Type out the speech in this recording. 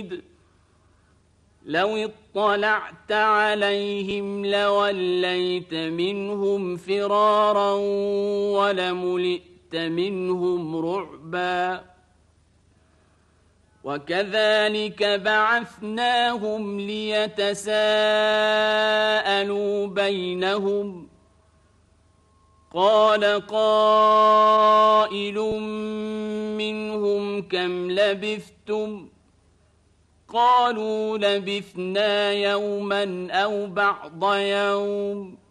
بعيد لو اطلعت عليهم لوليت منهم فرارا ولملئت منهم رعبا وكذلك بعثناهم ليتساءلوا بينهم قال قائل منهم كم لبثتم قالوا لبثنا يوما أو بعض يوم